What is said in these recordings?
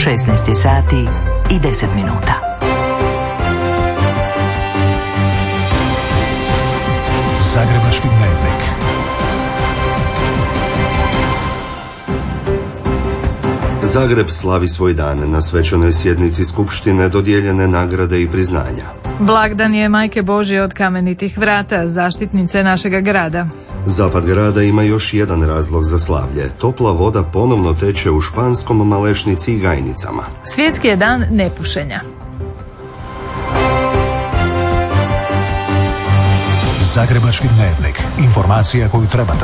16 sati i 10 minuta. Zagrebački dnevnik. Zagreb slavi svoj dan. Na svečanoj sjednici skupštine dodijeljene nagrade i priznanja. Blagdan je Majke Božje od Kamenitih vrata, zaštitnice našega grada. Zapad grada ima još jedan razlog za slavlje. Topla voda ponovno teče u Španskom, Malešnici i Gajnicama. Svjetski je dan nepušenja. Zagrebački dnevnik. Informacija koju trebate.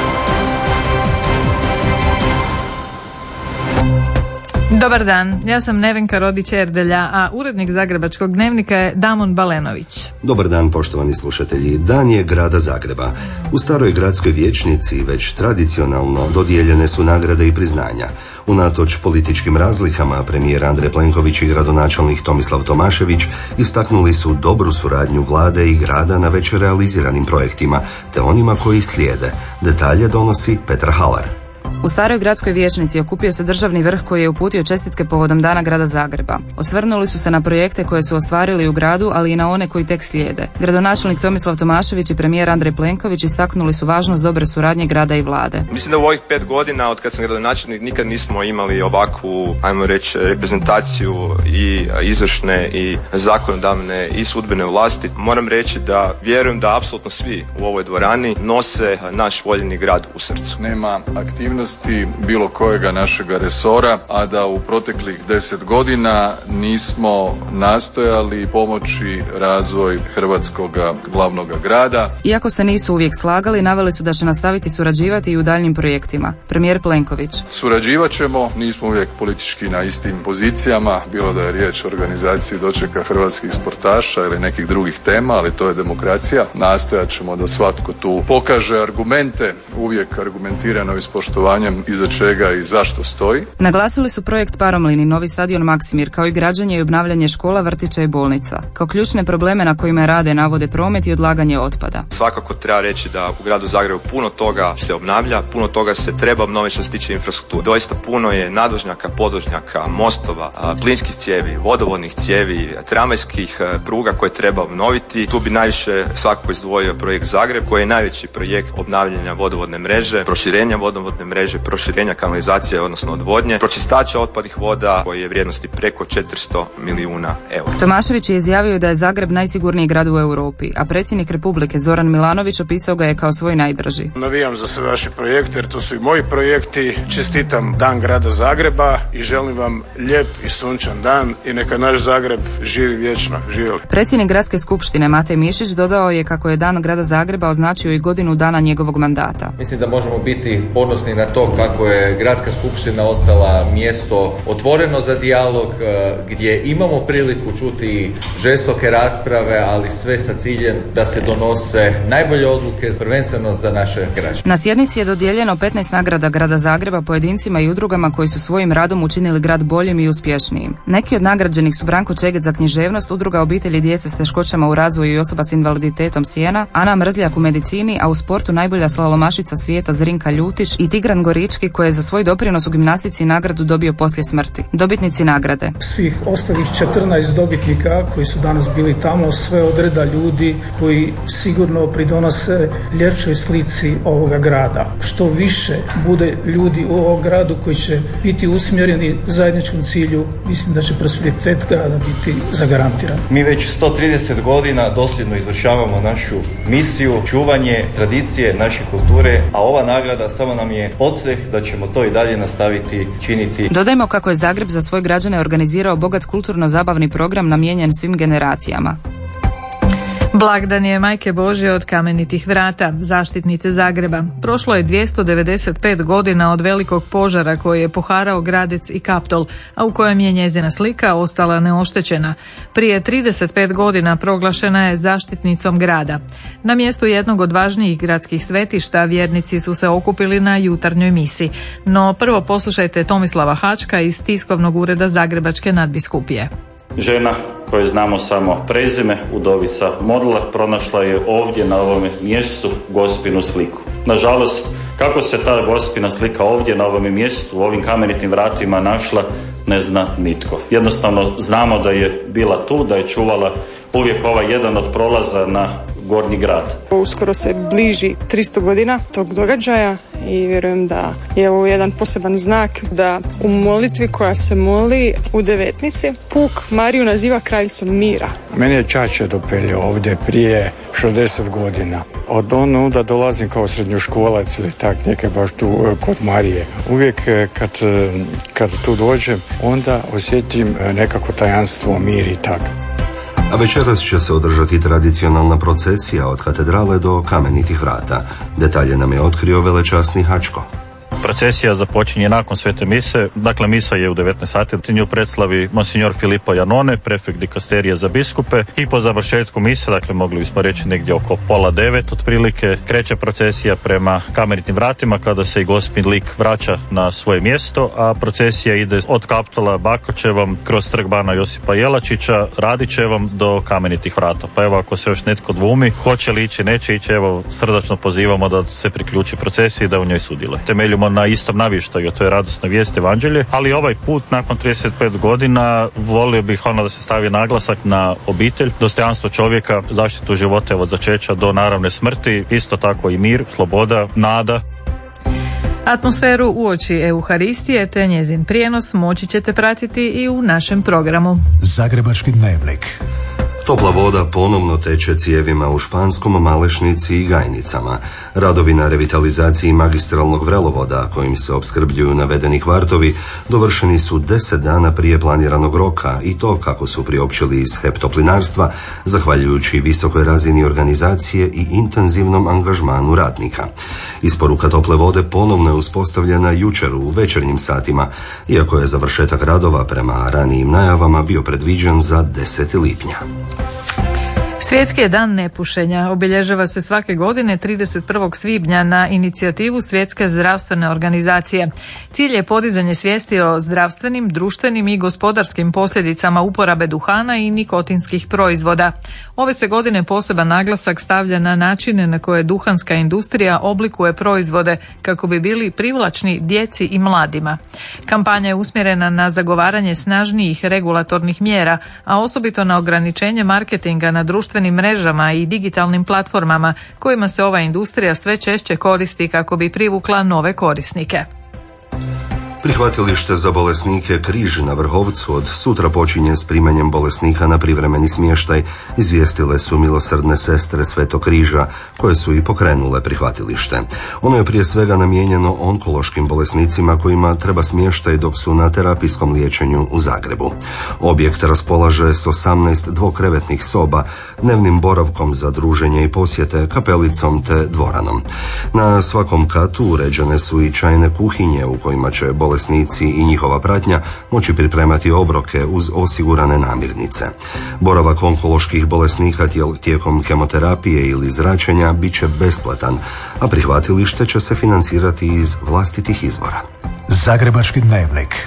Dobar dan, ja sam Nevenka Rodić-Erdelja, a urednik Zagrebačkog dnevnika je Damon Balenović. Dobar dan, poštovani slušatelji. Dan je grada Zagreba. U staroj gradskoj vijećnici već tradicionalno dodijeljene su nagrade i priznanja. Unatoč političkim razlikama, premijer Andrej Plenković i gradonačelnik Tomislav Tomašević istaknuli su dobru suradnju vlade i grada na već realiziranim projektima, te onima koji slijede. Detalje donosi Petar Halar. U staroj gradskoj vijećnici okupio se državni vrh koji je uputio čestitke povodom Dana grada Zagreba. Osvrnuli su se na projekte koje su ostvarili u gradu, ali i na one koji tek slijede. Gradonačelnik Tomislav Tomašević i premijer Andrej Plenković istaknuli su važnost dobre suradnje grada i vlade. Mislim da u ovih 5 godina od kad sam gradonačelnik nikad nismo imali ovakvu, ajmo reći, reprezentaciju i izvršne i zakonodavne i sudbene vlasti. Moram reći da vjerujem da apsolutno svi u ovoj dvorani nose naš voljeni grad u srcu. Nema aktivnosti bilo kojega našega resora, a da u proteklih 10 godina nismo nastojali pomoći razvoj hrvatskog glavnog grada. Iako se nisu uvijek slagali, naveli su da će nastaviti surađivati i u daljnjim projektima. Premijer Plenković. Surađivat ćemo, nismo uvijek politički na istim pozicijama, bilo da je riječ o organizaciji dočeka hrvatskih sportaša ili nekih drugih tema, ali to je demokracija. Nastojat ćemo da svatko tu pokaže argumente, uvijek argumentirano iz poštovanja iza čega i zašto stoji. Naglasili su projekt Paromlin, novi stadion Maksimir, kao i građenje i obnavljanje škola, vrtića i bolnica. Kao ključne probleme na kojima rade navode promet i odlaganje otpada. Svakako treba reći da u gradu Zagrebu puno toga se obnavlja, puno toga se treba obnoviti što se tiče infrastrukture. Doista puno je nadvožnjaka, podvožnjaka, mostova, plinskih cijevi, vodovodnih cijevi, tramvajskih pruga koje treba obnoviti. Tu bi najviše svakako izdvojio projekt Zagreb, koji je najveći projekt obnavljanja vodovodne mreže, proširenja vodovodne mreže, proširenja kanalizacije, odnosno odvodnje, pročistača otpadnih voda koji je vrijednosti preko 400 milijuna eura. Tomašević je izjavio da je Zagreb najsigurniji grad u Europi, a predsjednik Republike Zoran Milanović opisao ga je kao svoj najdraži. Navijam za sve vaše projekte jer to su i moji projekti. Čestitam Dan grada Zagreba i želim vam lijep i sunčan dan i neka naš Zagreb živi vječno. Živjeli. Predsjednik Gradske skupštine Matej Mišić dodao je kako je Dan grada Zagreba označio i godinu dana njegovog mandata. Mislim da možemo biti ponosni na to kako je Gradska skupština ostala mjesto otvoreno za dijalog, gdje imamo priliku čuti žestoke rasprave, ali sve sa ciljem da se donose najbolje odluke, prvenstveno za naše građane. Na sjednici je dodijeljeno 15 nagrada grada Zagreba pojedincima i udrugama koji su svojim radom učinili grad boljim i uspješnijim. Neki od nagrađenih su Branko Čeget za književnost, Udruga obitelji djece s teškoćama u razvoju i osoba s invaliditetom Sjena, Ana Mrzljak u medicini, a u sportu najbolja slalomašica svijeta Zrinka Ljutić i Tigran Gorički koji je za svoj doprinos u gimnastici nagradu dobio poslije smrti. Dobitnici nagrade. Svih ostalih 14 dobitnika koji su danas bili tamo, sve od reda ljudi koji sigurno pridonose ljepšoj slici ovoga grada. Što više bude ljudi u ovom gradu koji će biti usmjereni zajedničkom cilju, mislim da će prosperitet grada biti zagarantiran. Mi već 130 godina dosljedno izvršavamo našu misiju, čuvanje tradicije naše kulture, a ova nagrada samo nam je podsjeh da ćemo to i dalje nastaviti činiti. Dodajmo kako je Zagreb za svoje građane organizirao bogat kulturno-zabavni program namijenjen svim generacijama. Blagdan je Majke Božje od Kamenitih vrata, zaštitnice Zagreba. Prošlo je 295 godina od velikog požara koji je poharao Gradec i Kaptol, a u kojem je njezina slika ostala neoštećena. Prije 35 godina proglašena je zaštitnicom grada. Na mjestu jednog od važnijih gradskih svetišta vjernici su se okupili na jutarnjoj misi. No prvo poslušajte Tomislava Hačka iz tiskovnog ureda Zagrebačke nadbiskupije. Žena koju znamo samo prezime, udovica Modler, pronašla je ovdje na ovome mjestu gospinu sliku. Nažalost, kako se ta gospina slika ovdje na ovome mjestu, u ovim kamenitim vratima našla, ne zna nitko. Jednostavno znamo da je bila tu, da je čuvala uvijek ovaj jedan od prolaza na Gornji grad. Uskoro se bliži 300 godina tog događaja i vjerujem da je ovo jedan poseban znak da u molitvi koja se moli u Devetnici Puk Mariju naziva kraljicom mira. Meni je čača dopeljao ovdje prije 60 godina. Od onda dolazim kao srednjoškolac ili tak neke baš tu kod Marije. Uvijek kad tu dođem, onda osjetim nekako tajanstvo, mir i tak. A večeras će se održati tradicionalna procesija od katedrale do Kamenitih vrata. Detalje nam je otkrio velečasni Hačko. Procesija započinje nakon svete mise, dakle misa je u 19 sati, nju predslavi monsignor Filippo Janone, prefekt dikasterije za biskupe i po završetku mise, dakle mogli bismo reći negdje oko 8:30 otprilike, kreće procesija prema Kamenitim vratima kada se i Gospin lik vraća na svoje mjesto, a procesija ide od Kaptola Bakočevom kroz trg bana Josipa Jelačića, Radićevom do Kamenitih vrata. Pa evo ako se još netko dvumi, hoće li ići, neće ići, evo srdačno pozivamo da se priključi procesiji i da u njoj sudjeluje. Temeljimo na istom navještaju, to je radosna vijest Evanđelje, ali ovaj put nakon 35 godina volio bih da se stavi naglasak na obitelj, dostojanstvo čovjeka, zaštitu života od začeća do naravne smrti, isto tako i mir, sloboda, nada. Atmosferu uoči Euharistije te njezin prijenos moći ćete pratiti i u našem programu. Zagrebački dnevnik. Topla voda ponovno teče cijevima u Španskom, Malešnici i Gajnicama. Radovi na revitalizaciji magistralnog vrelovoda kojim se opskrbljuju navedeni kvartovi dovršeni su 10 dana prije planiranog roka i to kako su priopćili iz HEP Toplinarstva, zahvaljujući visokoj razini organizacije i intenzivnom angažmanu radnika. Isporuka tople vode ponovno je uspostavljena jučer u večernjim satima, iako je završetak radova prema ranijim najavama bio predviđen za 10. lipnja. Svjetski je dan nepušenja. Obilježava se svake godine 31. svibnja na inicijativu Svjetske zdravstvene organizacije. Cilj je podizanje svijesti o zdravstvenim, društvenim i gospodarskim posljedicama uporabe duhana i nikotinskih proizvoda. Ove se godine poseban naglasak stavlja na načine na koje duhanska industrija oblikuje proizvode kako bi bili privlačni djeci i mladima. Kampanja je usmjerena na zagovaranje snažnijih regulatornih mjera, a osobito na ograničenje marketinga na društvenim mrežama i digitalnim platformama kojima se ova industrija sve češće koristi kako bi privukla nove korisnike. Prihvatilište za bolesnike Križ na Vrhovcu od sutra počinje s primanjem bolesnika na privremeni smještaj, izvijestile su milosrdne sestre Svetog Križa, koje su i pokrenule prihvatilište. Ono je prije svega namijenjeno onkološkim bolesnicima kojima treba smještaj dok su na terapijskom liječenju u Zagrebu. Objekt raspolaže s 18 dvokrevetnih soba, dnevnim boravkom za druženje i posjete, kapelicom te dvoranom. Na svakom katu uređene su i čajne kuhinje u kojima će bolesnici i njihova pratnja moći pripremati obroke uz osigurane namirnice. Boravak onkoloških bolesnika tijekom kemoterapije ili zračenja bit će besplatan, a prihvatilište će se financirati iz vlastitih izvora. Zagrebački dnevnik.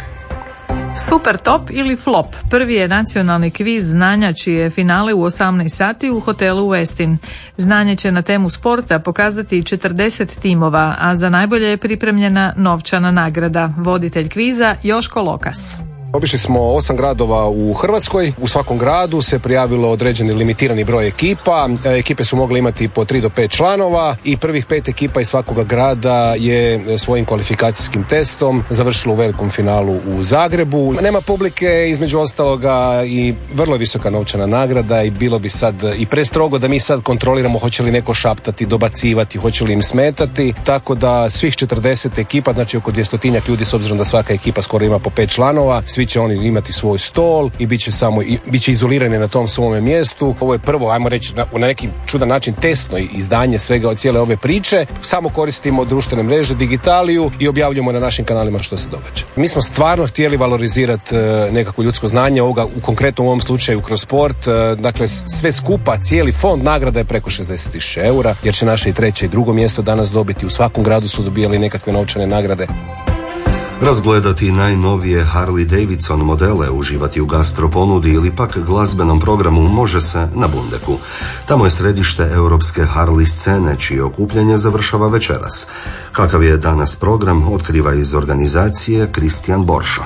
Super top ili flop. Prvi je nacionalni kviz znanja čije finale u 18 sati u hotelu Westin. Znanje će na temu sporta pokazati 40 timova, a za najbolje je pripremljena novčana nagrada. Voditelj kviza Joško Lokas. Obišli smo 8 gradova u Hrvatskoj. U svakom gradu se prijavilo određeni limitirani broj ekipa. Ekipe su mogle imati po 3 do 5 članova i prvih 5 ekipa iz svakoga grada je svojim kvalifikacijskim testom završilo u velikom finalu u Zagrebu. Nema publike, između ostaloga, i vrlo je visoka novčana nagrada i bilo bi sad i prestrogo da mi sad kontroliramo hoće li neko šaptati, dobacivati, hoće li im smetati. Tako da svih 40 ekipa, znači oko 200 ljudi, s obzirom da svaka ekipa skoro ima po 5 članova, svi će oni imati svoj stol i bit će izolirani na tom svome mjestu. Ovo je prvo, ajmo reći, na neki čudan način testno izdanje svega od cijele ove priče. Samo koristimo društvene mreže, digitaliju i objavljujemo na našim kanalima što se događa. Mi smo stvarno htjeli valorizirati nekako ljudsko znanje, ovoga u konkretnom u ovom slučaju kroz sport. Dakle, sve skupa, cijeli fond nagrada je preko 60.000 eura, jer će naše i 3. i 2. mjesto danas dobiti. U svakom gradu su dobijali nekakve novčane nagrade. Razgledati najnovije Harley Davidson modele, uživati u gastro ponudi ili pak glazbenom programu može se na Bundeku. Tamo je središte europske Harley scene, čije okupljanje završava večeras. Kakav je danas program, otkriva iz organizacije Kristijan Boršo.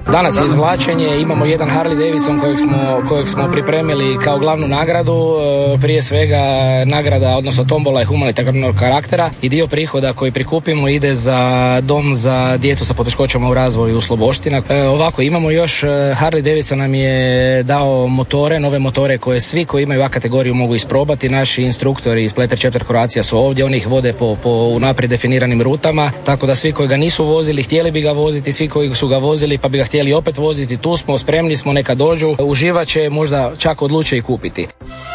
Danas je izvlačenje, imamo jedan Harley Davidson kojeg smo pripremili kao glavnu nagradu, prije svega nagrada, odnosno tombola je humanitarnog karaktera i dio prihoda koji prikupimo ide za dom za djecu sa poteškoćama u razvoju u Sloboština. Ovako, imamo još, Harley Davidson nam je dao motore, nove motore koje svi koji imaju A kategoriju mogu isprobati. Naši instruktori iz Pleter Chapter Croatia su ovdje, oni ih vode po unaprijed definiranim rutama, tako da svi koji ga nisu vozili, htjeli bi ga voziti, svi koji su ga vozili pa bi ga htjeli opet voziti, tu smo, spremni smo, neka dođu, uživat će, možda čak odluče i kupiti.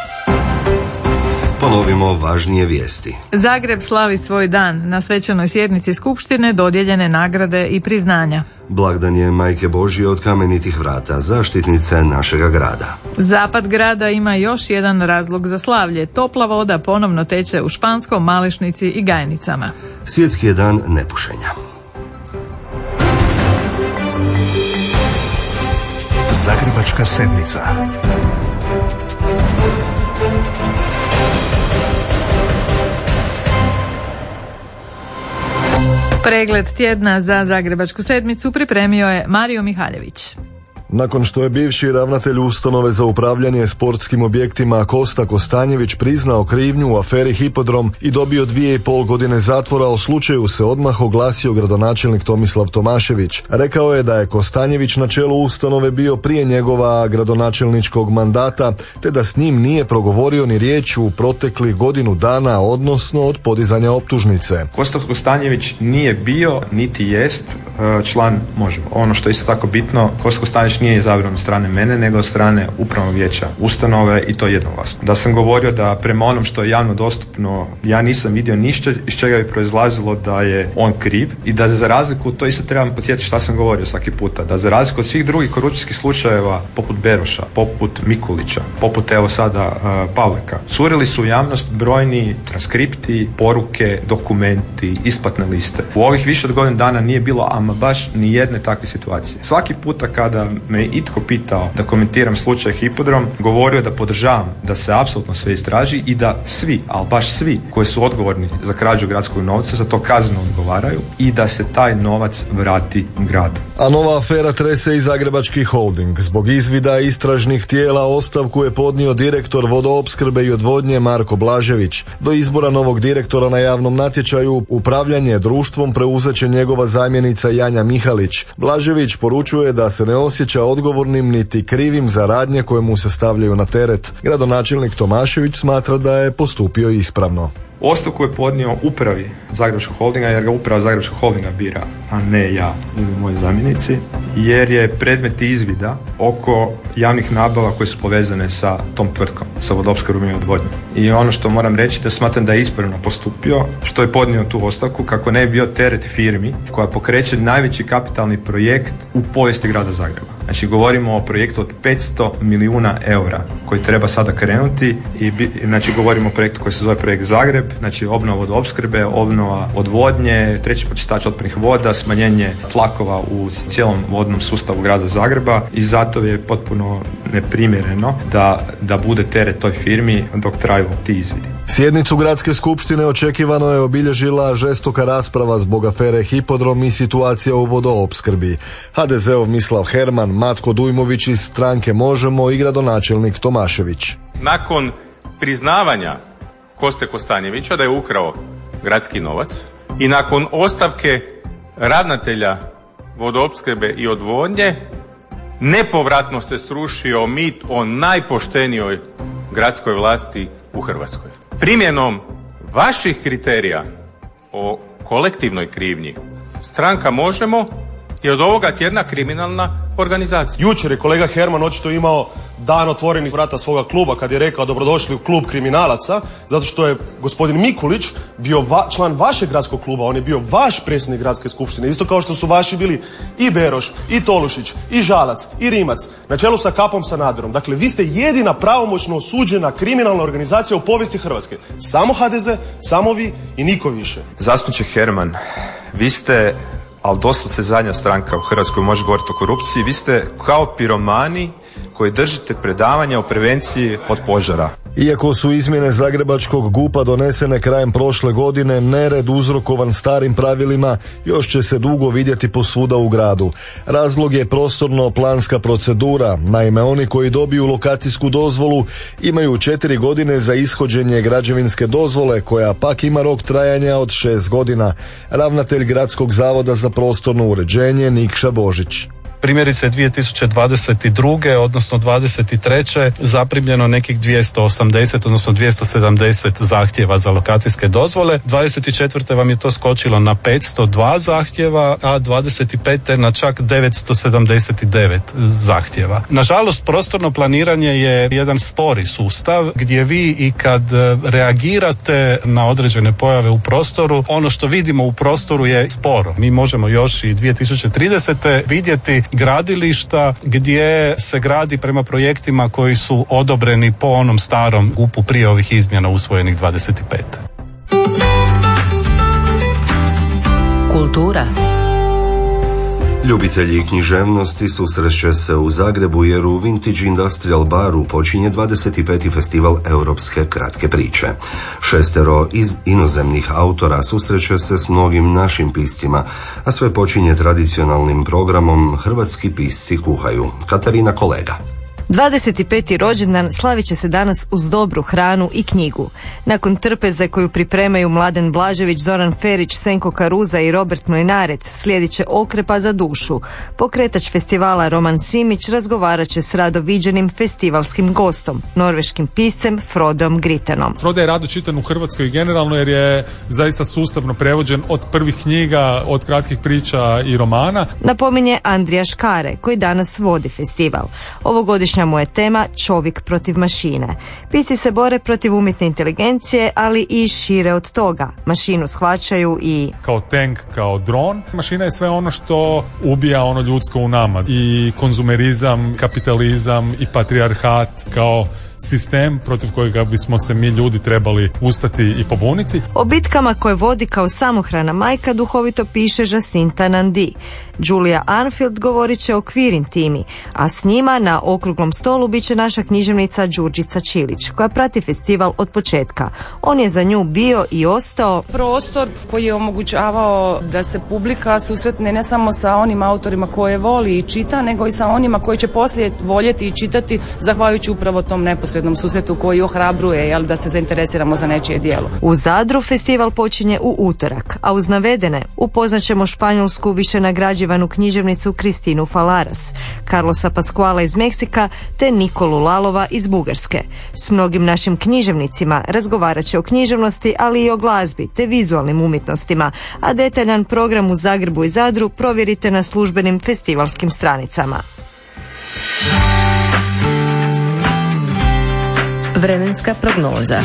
Ponovimo važnije vijesti. Zagreb slavi svoj dan. Na svečanoj sjednici Skupštine dodijeljene nagrade i priznanja. Blagdan je Majke Božje od Kamenitih vrata, zaštitnice našega grada. Zapad grada ima još jedan razlog za slavlje. Topla voda ponovno teče u Španskom, Malešnici i Gajnicama. Svjetski je dan nepušenja. Zagrebačka sedmica. Pregled tjedna za Zagrebačku sedmicu pripremio je Mario Mihaljević. Nakon što je bivši ravnatelj ustanove za upravljanje sportskim objektima Kosta Kostanjević priznao krivnju u aferi Hipodrom i dobio 2,5 godine zatvora, o slučaju se odmah oglasio gradonačelnik Tomislav Tomašević. Rekao je da je Kostanjević na čelu ustanove bio prije njegova gradonačelničkog mandata, te da s njim nije progovorio ni riječ u proteklih godinu dana, odnosno od podizanja optužnice. Kosta Kostanjević nije bio, niti jest član Možemo. Ono što je isto tako bitno, Kosta Kostanjević nije izabran od strane mene, nego od strane upravnog vijeća ustanove i to jednoglasno. Da sam govorio da prema onom što je javno dostupno, ja nisam vidio ništa iz čega bi proizlazilo da je on kriv i da za razliku, to isto trebam podsjetiti šta sam govorio svaki puta, da za razliku od svih drugih korupcijskih slučajeva poput Beroša, poput Mikulića, poput evo sada Pavleka, curili su u javnost brojni transkripti, poruke, dokumenti, isplatne liste. U ovih više od godinu dana nije bilo ama baš ni jedne takve situacije. Svaki puta kada me itko pitao da komentiram slučaj Hipodrom, govorio da podržavam da se apsolutno sve istraži i da svi, ali baš svi koji su odgovorni za krađu gradskog novca za to kazneno odgovaraju i da se taj novac vrati gradu. A nova afera trese i Zagrebački holding. Zbog izvida istražnih tijela ostavku je podnio direktor vodoopskrbe i odvodnje Marko Blažević. Do izbora novog direktora na javnom natječaju upravljanje društvom preuzet će njegova zamjenica Janja Mihalić. Blažević poručuje da se ne osjeća odgovornim niti krivim za radnje koje mu se stavljaju na teret. Gradonačelnik Tomašević smatra da je postupio ispravno. Ostavku je podnio upravi Zagrebačkog holdinga, jer ga uprava Zagrebačkog holdinga bira, a ne ja ili moji zamjenici, jer je predmet izvida oko javnih nabava koje su povezane sa tom tvrtkom, sa vodoopskrbom i odvodnjom. I ono što moram reći da smatram da je ispravno postupio, što je podnio tu ostavku kako ne bi bio teret firmi koja pokreće najveći kapitalni projekt u povijesti grada Zagreba. Znači govorimo o projektu od 500 milijuna eura koji treba sada krenuti i znači govorimo o projektu koji se zove projekt Zagreb, znači obnova vodoopskrbe, obnova odvodnje, treći pročistač otpadnih voda, smanjenje tlakova u cijelom vodnom sustavu grada Zagreba i zato je potpuno neprimjereno da bude teret toj firmi dok traju ti izvidi. Sjednicu gradske skupštine očekivano je obilježila žestoka rasprava zbog afere Hipodrom i situacija u vodoopskrbi. HDZ-ov Mislav Herman, Matko Dujmović iz stranke Možemo i gradonačelnik Tomašević. Nakon priznavanja Koste Kostanjevića da je ukrao gradski novac i nakon ostavke ravnatelja vodoopskrbe i odvodnje, nepovratno se srušio mit o najpoštenijoj gradskoj vlasti u Hrvatskoj. Primjenom vaših kriterija o kolektivnoj krivnji, stranka Možemo je od ovoga tjedna kriminalna organizacija. Jučer je kolega Herman očito imao dan otvorenih vrata svoga kluba kad je rekao dobrodošli u klub kriminalaca, zato što je gospodin Mikulić bio član vašeg gradskog kluba, on je bio vaš predsjednik gradske skupštine, isto kao što su vaši bili i Beroš, i Tolušić, i Žalac, i Rimac, na čelu sa Kapom Sanaderom. Dakle, vi ste jedina pravomoćno osuđena kriminalna organizacija u povijesti Hrvatske. Samo HDZ, samo vi i niko više. Zastupniče Herman, vi ste, ali doslovce zadnja stranka u Hrvatskoj može govoriti o korupciji, vi ste kao piromani koji držite predavanja o prevenciji od požara. Iako su izmjene zagrebačkog GUP-a donesene krajem prošle godine, nered uzrokovan starim pravilima još će se dugo vidjeti posvuda u gradu. Razlog je prostorno-planska procedura. Naime, oni koji dobiju lokacijsku dozvolu imaju 4 godine za ishođenje građevinske dozvole, koja pak ima rok trajanja od 6 godina. Ravnatelj Gradskog zavoda za prostorno uređenje Nikša Božić. Primjerice 2022. odnosno 2023. zaprimljeno nekih 280 odnosno 270 zahtjeva za lokacijske dozvole. 2024. vam je to skočilo na 502 zahtjeva, a 2025. na čak 979 zahtjeva. Nažalost, prostorno planiranje je jedan spori sustav gdje vi i kad reagirate na određene pojave u prostoru, ono što vidimo u prostoru je sporo. Mi možemo još i 2030. vidjeti gradilišta gdje se gradi prema projektima koji su odobreni po onom starom GUP-u prije ovih izmjena usvojenih 25. Kultura. Ljubitelji književnosti susreće se u Zagrebu jer u Vintage Industrial Baru počinje 25. festival europske kratke priče. 6 iz inozemnih autora susreće se s mnogim našim piscima, a sve počinje tradicionalnim programom Hrvatski pisci kuhaju. Katarina Kolega. 25. rođendan slavit će se danas uz dobru hranu i knjigu. Nakon trpeze koju pripremaju Mladen Blažević, Zoran Ferić, Senko Karuza i Robert Mlinarec, slijedit će okrepa za dušu. Pokretač festivala Roman Simić razgovarat će s rado viđenim festivalskim gostom, norveškim piscem Frodom Gritenom. Frodo je rado čitan u Hrvatskoj generalno jer je zaista sustavno prevođen od prvih knjiga, od kratkih priča i romana. Napominje Andrija Škare, koji danas vodi festival. Ovogodišnja mu je tema čovjek protiv mašine. Pisci se bore protiv umjetne inteligencije, ali i šire od toga. Mašinu shvaćaju i kao tank, kao dron. Mašina je sve ono što ubija ono ljudsko u nama. I konzumerizam, kapitalizam i patrijarhat kao sistem protiv kojega bismo se mi ljudi trebali ustati i pobuniti. O bitkama koje vodi kao samohrana majka duhovito piše Jacinta Nandi. Julia Arnfield govorit će o queer intimi, a s njima na okruglom stolu bit će naša književnica Đurđica Čilić, koja prati festival od početka. On je za nju bio i ostao prostor koji je omogućavao da se publika susretne ne samo sa onim autorima koje voli i čita, nego i sa onima koji će poslije voljeti i čitati, zahvaljujući upravo tom neposrednom susretu koji ohrabruje da se zainteresiramo za nečije djelo. U Zadru festival počinje u utorak, a uz navedene upoznaćemo španjolsku višenagrađivanu književnicu Kristinu Falaras, Carlosa Pasquala iz Meksika te Nikolu Lalova iz Bugarske. S mnogim našim književnicima razgovarat će o književnosti, ali i o glazbi te vizualnim umjetnostima, a detaljan program u Zagrebu i Zadru provjerite na službenim festivalskim stranicama. Vremenska prognoza.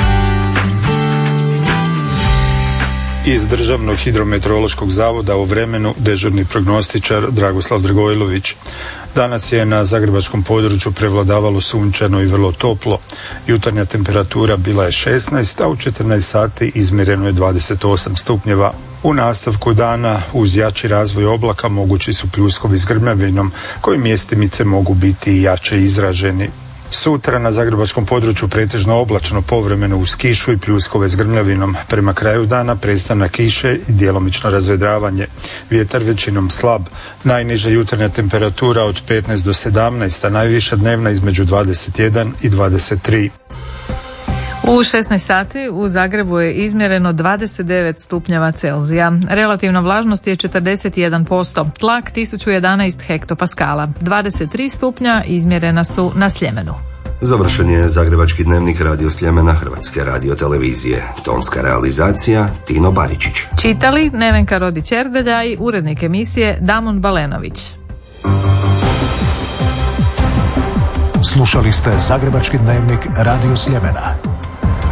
Iz Državnog hidrometeorološkog zavoda o vremenu dežurni prognostičar Dragoslav Dragojlović. Danas je na zagrebačkom području prevladavalo sunčano i vrlo toplo. Jutarnja temperatura bila je 16, a u 14 sati izmjereno je 28 stupnjeva. U nastavku dana uz jači razvoj oblaka mogući su pljuskovi s grmljavinom, koji mjestimice mogu biti i jače izraženi. Sutra na zagrebačkom području pretežno oblačno, povremeno uz kišu i pljuskove s grmljavinom. Prema kraju dana prestanak kiše i djelomično razvedravanje. Vjetar većinom slab. Najniža jutarnja temperatura od 15 do 17, a najviša dnevna između 21 i 23. U 16 sati u Zagrebu je izmjereno 29 stupnjeva Celzija. Relativna vlažnost je 41%, tlak 1011 hektopaskala. 23 stupnja izmjerena su na Sljemenu. Završen je Zagrebački dnevnik Radio Sljemena Hrvatske radiotelevizije. Tonska realizacija Tino Baričić. Čitali Nevenka Rodić-Erdelja i urednik emisije Damon Balenović. Slušali ste Zagrebački dnevnik Radio Sljemena.